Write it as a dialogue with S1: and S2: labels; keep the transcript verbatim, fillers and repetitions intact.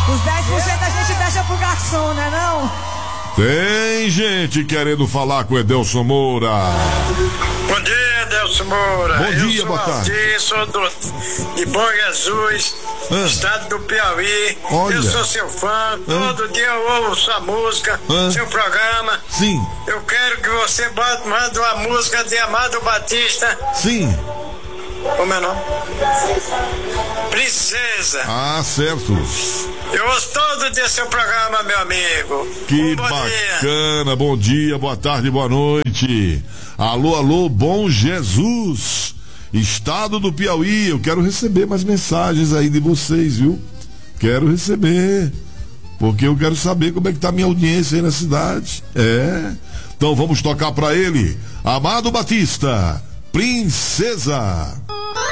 S1: Os dez por cento a gente deixa pro garçom, né não?
S2: Tem gente querendo falar com o Edelson Moura.
S3: Bom dia, Edelson Moura.
S2: Bom dia,
S3: eu
S2: boa tarde.
S3: Eu sou do, de Bom Jesus, ah. estado do Piauí.
S2: Olha.
S3: Eu sou seu fã, ah. todo dia eu ouvo sua música, ah. seu programa.
S2: Sim.
S3: Eu quero que você bota, manda uma música de Amado Batista.
S2: Sim.
S3: Como é o nome? Princesa.
S2: Ah, certo.
S3: Eu ouço todo dia seu programa, meu amigo.
S2: Que
S3: um bom
S2: bacana,
S3: dia.
S2: Bom dia, boa tarde, boa noite. Alô, alô, Bom Jesus, estado do Piauí. Eu quero receber mais mensagens aí de vocês, viu? Quero receber, porque eu quero saber como é que tá a minha audiência aí na cidade. É, então vamos tocar pra ele, Amado Batista, Princesa.